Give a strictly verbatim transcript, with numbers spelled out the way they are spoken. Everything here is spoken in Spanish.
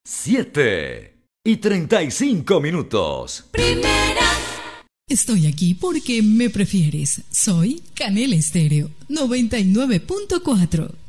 siete y treinta y cinco minutos. Primera. Estoy aquí porque me prefieres. Soy Canela Estéreo noventa y nueve punto cuatro.